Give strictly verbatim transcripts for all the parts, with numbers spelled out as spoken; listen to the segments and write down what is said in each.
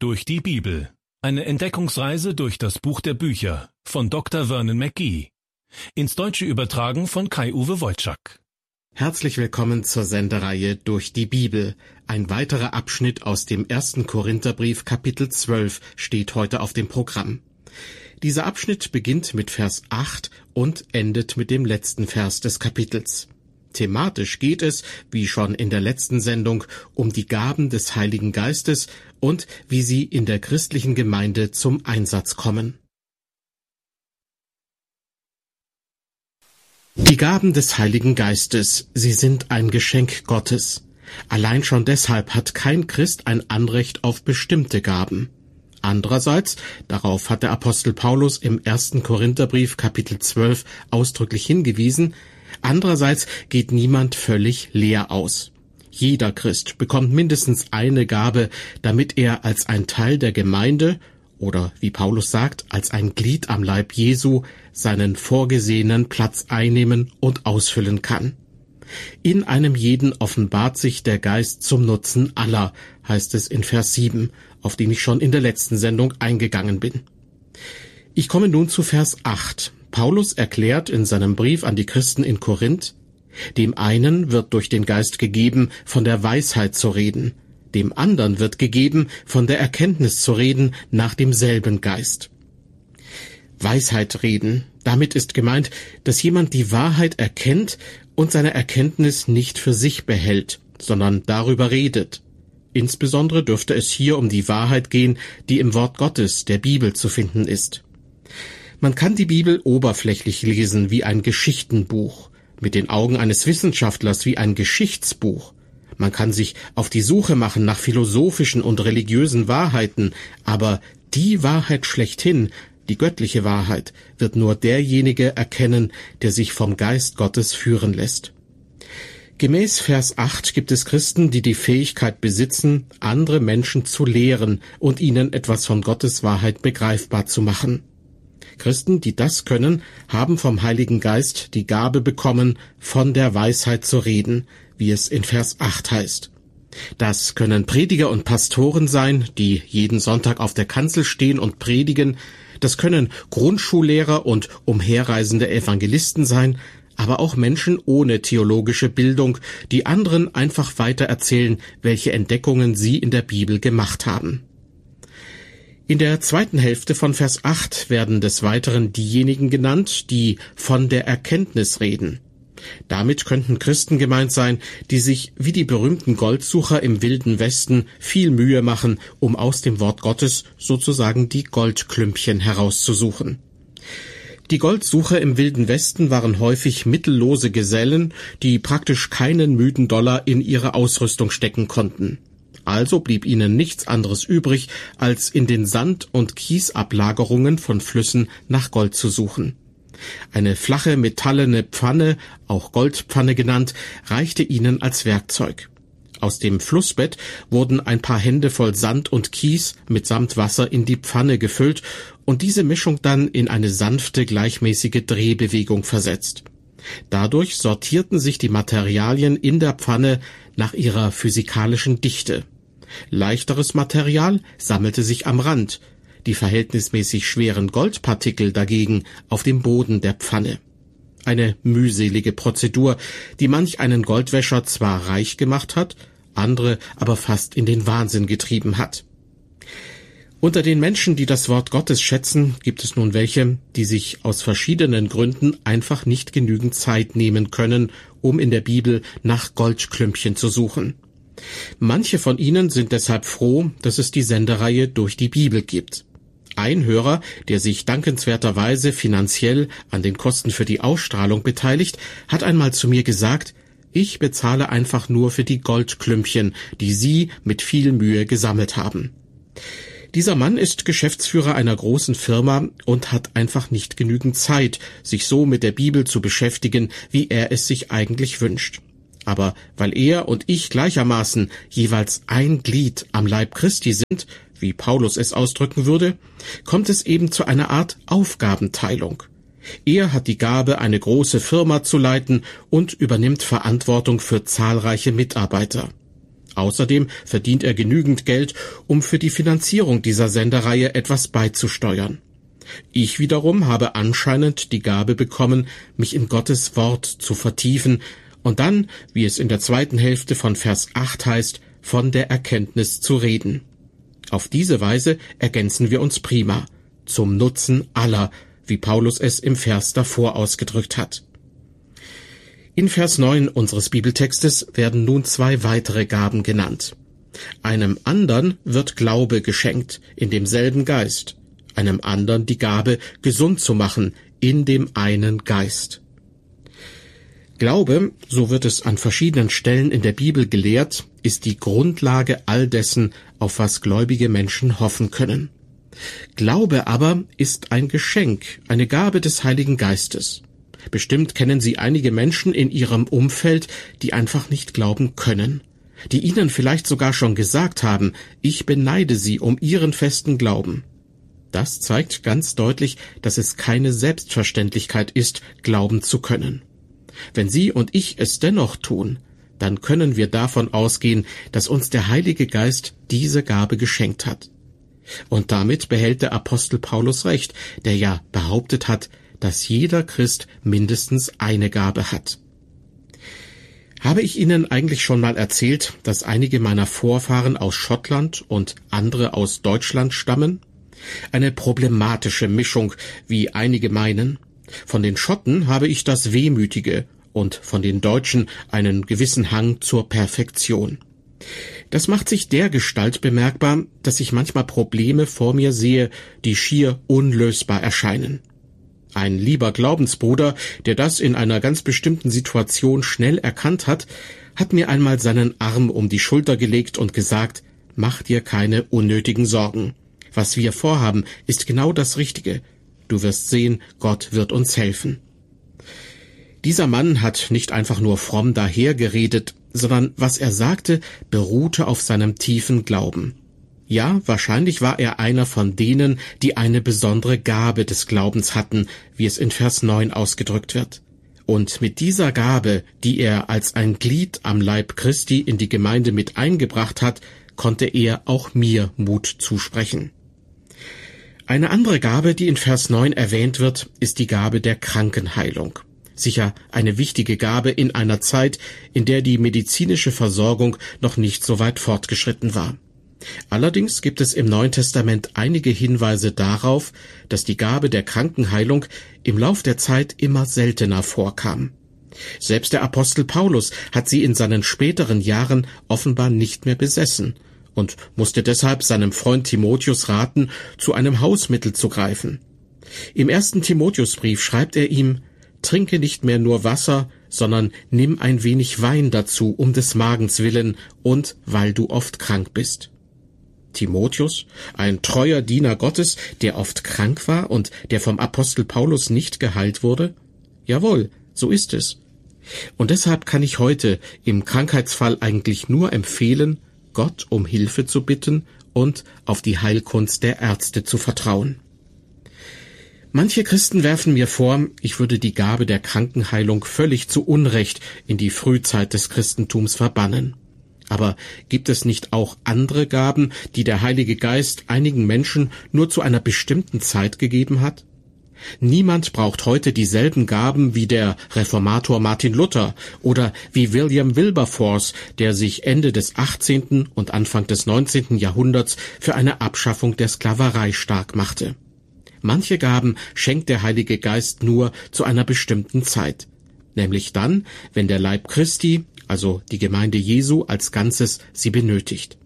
durch die Bibel. Eine Entdeckungsreise durch das Buch der Bücher von Doktor Vernon McGee. Ins Deutsche übertragen von Kai-Uwe Wojczak. Herzlich willkommen zur Sendereihe Durch die Bibel. Ein weiterer Abschnitt aus dem ersten Korintherbrief, Kapitel zwölf, steht heute auf dem Programm. Dieser Abschnitt beginnt mit Vers acht und endet mit dem letzten Vers des Kapitels. Thematisch geht es, wie schon in der letzten Sendung, um die Gaben des Heiligen Geistes und wie sie in der christlichen Gemeinde zum Einsatz kommen. Die Gaben des Heiligen Geistes, sie sind ein Geschenk Gottes. Allein schon deshalb hat kein Christ ein Anrecht auf bestimmte Gaben. Andererseits, darauf hat der Apostel Paulus im ersten Korintherbrief Kapitel zwölf ausdrücklich hingewiesen, andererseits geht niemand völlig leer aus. Jeder Christ bekommt mindestens eine Gabe, damit er als ein Teil der Gemeinde oder, wie Paulus sagt, als ein Glied am Leib Jesu seinen vorgesehenen Platz einnehmen und ausfüllen kann. In einem jeden offenbart sich der Geist zum Nutzen aller, heißt es in Vers sieben, auf den ich schon in der letzten Sendung eingegangen bin. Ich komme nun zu Vers acht. Paulus erklärt in seinem Brief an die Christen in Korinth, dem einen wird durch den Geist gegeben, von der Weisheit zu reden, dem anderen wird gegeben, von der Erkenntnis zu reden, nach demselben Geist. Weisheit reden, damit ist gemeint, dass jemand die Wahrheit erkennt und seine Erkenntnis nicht für sich behält, sondern darüber redet. Insbesondere dürfte es hier um die Wahrheit gehen, die im Wort Gottes, der Bibel, zu finden ist. Man kann die Bibel oberflächlich lesen wie ein Geschichtenbuch, mit den Augen eines Wissenschaftlers wie ein Geschichtsbuch. Man kann sich auf die Suche machen nach philosophischen und religiösen Wahrheiten, aber die Wahrheit schlechthin, die göttliche Wahrheit, wird nur derjenige erkennen, der sich vom Geist Gottes führen lässt. Gemäß Vers acht gibt es Christen, die die Fähigkeit besitzen, andere Menschen zu lehren und ihnen etwas von Gottes Wahrheit begreifbar zu machen. Christen, die das können, haben vom Heiligen Geist die Gabe bekommen, von der Weisheit zu reden, wie es in Vers acht heißt. Das können Prediger und Pastoren sein, die jeden Sonntag auf der Kanzel stehen und predigen. Das können Grundschullehrer und umherreisende Evangelisten sein, aber auch Menschen ohne theologische Bildung, die anderen einfach weiter erzählen, welche Entdeckungen sie in der Bibel gemacht haben. In der zweiten Hälfte von Vers acht werden des Weiteren diejenigen genannt, die von der Erkenntnis reden. Damit könnten Christen gemeint sein, die sich wie die berühmten Goldsucher im Wilden Westen viel Mühe machen, um aus dem Wort Gottes sozusagen die Goldklümpchen herauszusuchen. Die Goldsucher im Wilden Westen waren häufig mittellose Gesellen, die praktisch keinen müden Dollar in ihre Ausrüstung stecken konnten. Also blieb ihnen nichts anderes übrig, als in den Sand- und Kiesablagerungen von Flüssen nach Gold zu suchen. Eine flache metallene Pfanne, auch Goldpfanne genannt, reichte ihnen als Werkzeug. Aus dem Flussbett wurden ein paar Hände voll Sand und Kies mitsamt Wasser in die Pfanne gefüllt und diese Mischung dann in eine sanfte, gleichmäßige Drehbewegung versetzt. Dadurch sortierten sich die Materialien in der Pfanne nach ihrer physikalischen Dichte. Leichteres Material sammelte sich am Rand, die verhältnismäßig schweren Goldpartikel dagegen auf dem Boden der Pfanne. Eine mühselige Prozedur, die manch einen Goldwäscher zwar reich gemacht hat, andere aber fast in den Wahnsinn getrieben hat. Unter den Menschen, die das Wort Gottes schätzen, gibt es nun welche, die sich aus verschiedenen Gründen einfach nicht genügend Zeit nehmen können, um in der Bibel nach Goldklümpchen zu suchen. Manche von ihnen sind deshalb froh, dass es die Sendereihe Durch die Bibel gibt. Ein Hörer, der sich dankenswerterweise finanziell an den Kosten für die Ausstrahlung beteiligt, hat einmal zu mir gesagt, ich bezahle einfach nur für die Goldklümpchen, die Sie mit viel Mühe gesammelt haben. Dieser Mann ist Geschäftsführer einer großen Firma und hat einfach nicht genügend Zeit, sich so mit der Bibel zu beschäftigen, wie er es sich eigentlich wünscht. Aber weil er und ich gleichermaßen jeweils ein Glied am Leib Christi sind, wie Paulus es ausdrücken würde, kommt es eben zu einer Art Aufgabenteilung. Er hat die Gabe, eine große Firma zu leiten und übernimmt Verantwortung für zahlreiche Mitarbeiter. Außerdem verdient er genügend Geld, um für die Finanzierung dieser Sendereihe etwas beizusteuern. Ich wiederum habe anscheinend die Gabe bekommen, mich in Gottes Wort zu vertiefen und dann, wie es in der zweiten Hälfte von Vers acht heißt, von der Erkenntnis zu reden. Auf diese Weise ergänzen wir uns prima, zum Nutzen aller, wie Paulus es im Vers davor ausgedrückt hat. In Vers neun unseres Bibeltextes werden nun zwei weitere Gaben genannt. Einem andern wird Glaube geschenkt, in demselben Geist, einem andern die Gabe, gesund zu machen, in dem einen Geist. Glaube, so wird es an verschiedenen Stellen in der Bibel gelehrt, ist die Grundlage all dessen, auf was gläubige Menschen hoffen können. Glaube aber ist ein Geschenk, eine Gabe des Heiligen Geistes. Bestimmt kennen Sie einige Menschen in Ihrem Umfeld, die einfach nicht glauben können, die Ihnen vielleicht sogar schon gesagt haben, ich beneide Sie um Ihren festen Glauben. Das zeigt ganz deutlich, dass es keine Selbstverständlichkeit ist, glauben zu können. Wenn Sie und ich es dennoch tun, dann können wir davon ausgehen, dass uns der Heilige Geist diese Gabe geschenkt hat. Und damit behält der Apostel Paulus recht, der ja behauptet hat, dass jeder Christ mindestens eine Gabe hat. Habe ich Ihnen eigentlich schon mal erzählt, dass einige meiner Vorfahren aus Schottland und andere aus Deutschland stammen? Eine problematische Mischung, wie einige meinen. Von den Schotten habe ich das Wehmütige und von den Deutschen einen gewissen Hang zur Perfektion. Das macht sich dergestalt bemerkbar, dass ich manchmal Probleme vor mir sehe, die schier unlösbar erscheinen. Ein lieber Glaubensbruder, der das in einer ganz bestimmten Situation schnell erkannt hat, hat mir einmal seinen Arm um die Schulter gelegt und gesagt, mach dir keine unnötigen Sorgen. Was wir vorhaben, ist genau das Richtige. Du wirst sehen, Gott wird uns helfen. Dieser Mann hat nicht einfach nur fromm dahergeredet, sondern was er sagte, beruhte auf seinem tiefen Glauben. Ja, wahrscheinlich war er einer von denen, die eine besondere Gabe des Glaubens hatten, wie es in Vers neun ausgedrückt wird. Und mit dieser Gabe, die er als ein Glied am Leib Christi in die Gemeinde mit eingebracht hat, konnte er auch mir Mut zusprechen. Eine andere Gabe, die in Vers neun erwähnt wird, ist die Gabe der Krankenheilung. Sicher eine wichtige Gabe in einer Zeit, in der die medizinische Versorgung noch nicht so weit fortgeschritten war. Allerdings gibt es im Neuen Testament einige Hinweise darauf, dass die Gabe der Krankenheilung im Lauf der Zeit immer seltener vorkam. Selbst der Apostel Paulus hat sie in seinen späteren Jahren offenbar nicht mehr besessen und musste deshalb seinem Freund Timotheus raten, zu einem Hausmittel zu greifen. Im ersten Timotheusbrief schreibt er ihm, trinke nicht mehr nur Wasser, sondern nimm ein wenig Wein dazu, um des Magens willen und weil du oft krank bist. Timotheus, ein treuer Diener Gottes, der oft krank war und der vom Apostel Paulus nicht geheilt wurde? Jawohl, so ist es. Und deshalb kann ich heute im Krankheitsfall eigentlich nur empfehlen, Gott um Hilfe zu bitten und auf die Heilkunst der Ärzte zu vertrauen. Manche Christen werfen mir vor, ich würde die Gabe der Krankenheilung völlig zu Unrecht in die Frühzeit des Christentums verbannen. Aber gibt es nicht auch andere Gaben, die der Heilige Geist einigen Menschen nur zu einer bestimmten Zeit gegeben hat? Niemand braucht heute dieselben Gaben wie der Reformator Martin Luther oder wie William Wilberforce, der sich Ende des achtzehnten und Anfang des neunzehnten Jahrhunderts für eine Abschaffung der Sklaverei stark machte. Manche Gaben schenkt der Heilige Geist nur zu einer bestimmten Zeit, nämlich dann, wenn der Leib Christi, also die Gemeinde Jesu als Ganzes, sie benötigt.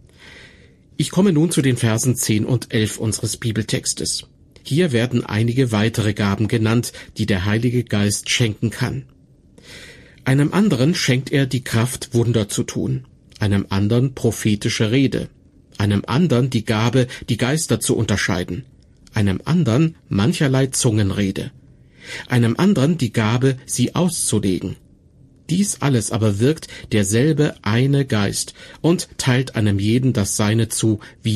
Ich komme nun zu den Versen zehn und elf unseres Bibeltextes. Hier werden einige weitere Gaben genannt, die der Heilige Geist schenken kann. Einem anderen schenkt er die Kraft, Wunder zu tun, einem anderen prophetische Rede, einem anderen die Gabe, die Geister zu unterscheiden, einem anderen mancherlei Zungenrede, einem anderen die Gabe, sie auszulegen. Dies alles aber wirkt derselbe eine Geist und teilt einem jeden das Seine zu, wie